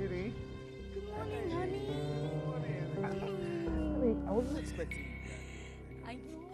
sweetie. Good morning, honey. Honey, I wasn't expecting you. I know.